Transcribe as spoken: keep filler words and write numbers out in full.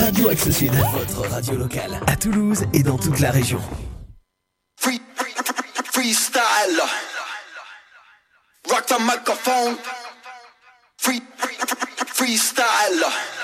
Radio Axe Sud, votre radio locale, à Toulouse et dans toute la région. Free, free, freestyle. Rock the microphone. Free, free, freestyle.